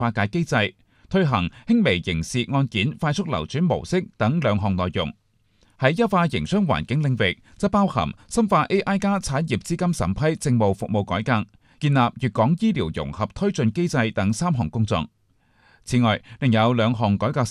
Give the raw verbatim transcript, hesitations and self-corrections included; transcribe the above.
化解機制，推行輕微刑事案件快速流轉模式等兩項內容。喺優化營商環境領域，則包含深化 A I 加產業資金審批政務服務改革，建立粵港醫療融合推進機制等三項工作。此外，另有兩項改革